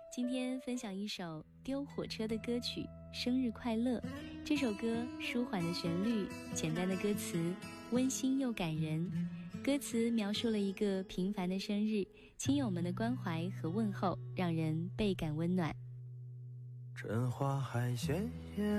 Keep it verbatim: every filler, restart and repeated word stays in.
今天分享一首丢火车的歌曲《生日快乐》。这首歌舒缓的旋律，简单的歌词，温馨又感人。歌词描述了一个平凡的生日，亲友们的关怀和问候让人倍感温暖。 春花还鲜艳